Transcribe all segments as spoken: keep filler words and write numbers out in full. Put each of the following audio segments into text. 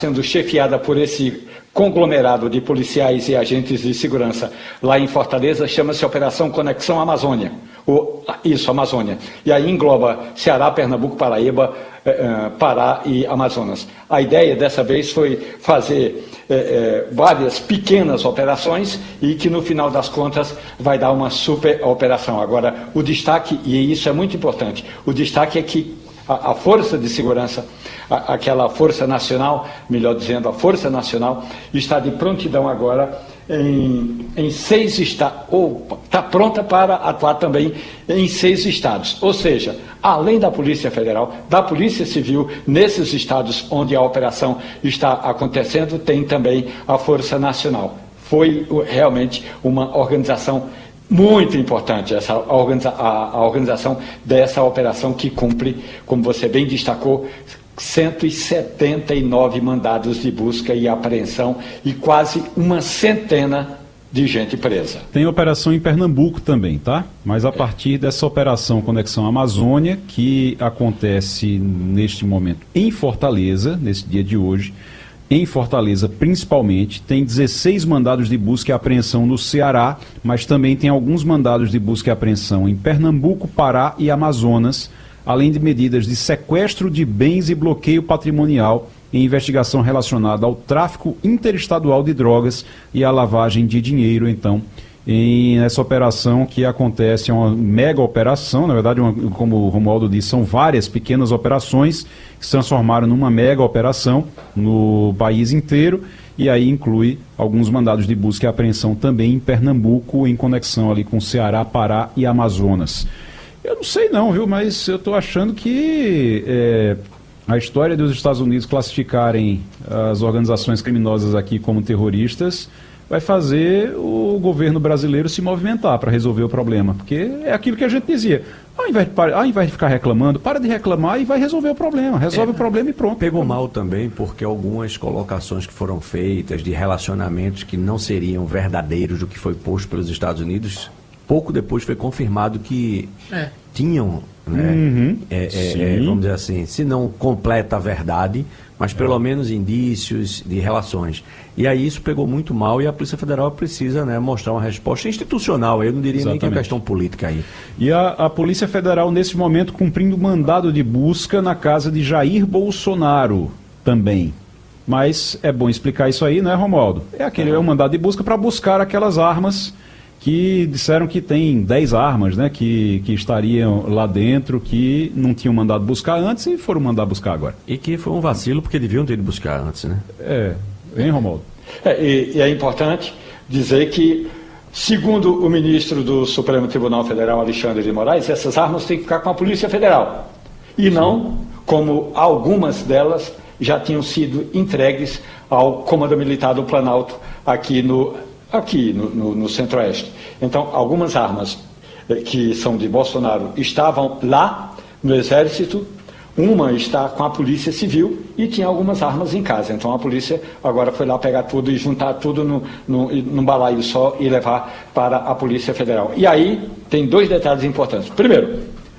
sendo chefiada por esse conglomerado de policiais e agentes de segurança lá em Fortaleza, chama-se Operação Conexão Amazônia. O, isso, Amazônia. E aí engloba Ceará, Pernambuco, Paraíba, eh, Pará e Amazonas. A ideia dessa vez foi fazer eh, eh, várias pequenas operações e que no final das contas vai dar uma super operação. Agora, o destaque, e isso é muito importante, o destaque é que a, a Força de Segurança, a, aquela Força Nacional, melhor dizendo, a Força Nacional, está de prontidão agora em, em seis estados, ou está pronta para atuar também em seis estados. Ou seja, além da Polícia Federal, da Polícia Civil, nesses estados onde a operação está acontecendo, tem também a Força Nacional. Foi realmente uma organização muito importante, essa organiza a, a organização dessa operação que cumpre, como você bem destacou, cento e setenta e nove mandados de busca e apreensão e quase uma centena de gente presa. Tem operação em Pernambuco também, tá? Mas a partir dessa operação Conexão Amazônia, que acontece neste momento em Fortaleza, nesse dia de hoje, em Fortaleza principalmente, tem dezesseis mandados de busca e apreensão no Ceará, mas também tem alguns mandados de busca e apreensão em Pernambuco, Pará e Amazonas, além de medidas de sequestro de bens e bloqueio patrimonial em investigação relacionada ao tráfico interestadual de drogas e à lavagem de dinheiro, então, em essa operação que acontece, é uma mega operação, na verdade, uma, como o Romualdo disse, são várias pequenas operações que se transformaram numa mega operação no país inteiro, e aí inclui alguns mandados de busca e apreensão também em Pernambuco, em conexão ali com Ceará, Pará e Amazonas. Eu não sei não, viu, mas eu estou achando que é, a história dos Estados Unidos classificarem as organizações criminosas aqui como terroristas vai fazer o governo brasileiro se movimentar para resolver o problema, porque é aquilo que a gente dizia, ao invés, de, ao invés de ficar reclamando, para de reclamar e vai resolver o problema, resolve é, o problema e pronto. Pegou mal também porque algumas colocações que foram feitas de relacionamentos que não seriam verdadeiros do que foi posto pelos Estados Unidos, pouco depois foi confirmado que é. tinham, né, uhum, é, é, vamos dizer assim, se não completa a verdade, mas pelo é. menos indícios de relações. E aí isso pegou muito mal e a Polícia Federal precisa, né, mostrar uma resposta institucional, eu não diria Exatamente. nem que é questão política aí. E a, a Polícia Federal, nesse momento, cumprindo mandado de busca na casa de Jair Bolsonaro também. Mas é bom explicar isso aí, né, Romualdo? É aquele é um mandado de busca para buscar aquelas armas que disseram que tem dez armas, né, que, que estariam lá dentro, que não tinham mandado buscar antes e foram mandar buscar agora. E que foi um vacilo, porque deviam ter ido buscar antes, né? É, hein, Romualdo? É, e, e é importante dizer que, segundo o ministro do Supremo Tribunal Federal, Alexandre de Moraes, essas armas têm que ficar com a Polícia Federal. E Sim. não como algumas delas já tinham sido entregues ao Comando Militar do Planalto aqui no... aqui no, no, no Centro-Oeste. Então, algumas armas eh, que são de Bolsonaro estavam lá no Exército, uma está com a Polícia Civil e tinha algumas armas em casa. Então, a polícia agora foi lá pegar tudo e juntar tudo no, no, num balaio só e levar para a Polícia Federal. E aí, tem dois detalhes importantes. Primeiro,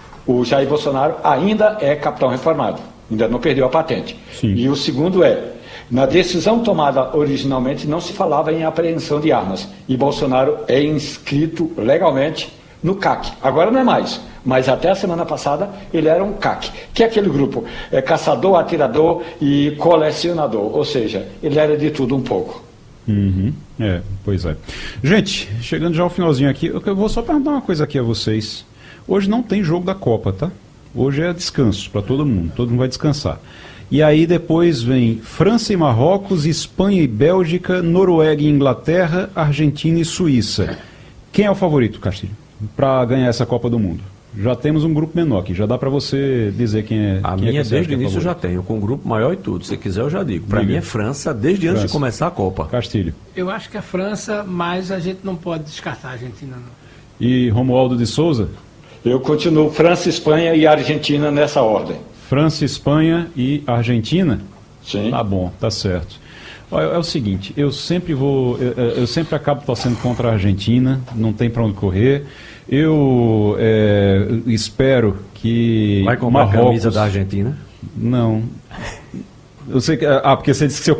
o Jair Bolsonaro ainda é capitão reformado, ainda não perdeu a patente. Sim. E o segundo é, na decisão tomada originalmente não se falava em apreensão de armas e Bolsonaro é inscrito legalmente no C A C. Agora não é mais, mas até a semana passada ele era um C A C, que é aquele grupo é, caçador, atirador e colecionador, ou seja, ele era de tudo um pouco. Uhum, é, pois é. Gente, chegando já ao finalzinho aqui, eu vou só perguntar uma coisa aqui a vocês. Hoje não tem jogo da Copa, tá? Hoje é descanso para todo mundo, todo mundo vai descansar. E aí depois vem França e Marrocos, Espanha e Bélgica, Noruega e Inglaterra, Argentina e Suíça. Quem é o favorito, Castilho, para ganhar essa Copa do Mundo? Já temos um grupo menor aqui, já dá para você dizer quem é. A quem minha é que desde o é início eu já tenho, com um grupo maior e tudo. Se quiser eu já digo. Para mim é França, desde França. antes de começar a Copa. Castilho. Eu acho que é França, mas a gente não pode descartar a Argentina, não. E Romualdo de Souza? Eu continuo França, Espanha e Argentina nessa ordem. França, Espanha e Argentina? Sim. Tá bom, tá certo. Olha, é o seguinte, eu sempre vou, eu, eu sempre acabo torcendo contra a Argentina, não tem para onde correr. Eu é, espero que Vai comprar Marrocos... a camisa da Argentina? Não. Eu sei que, ah, porque você disse que se eu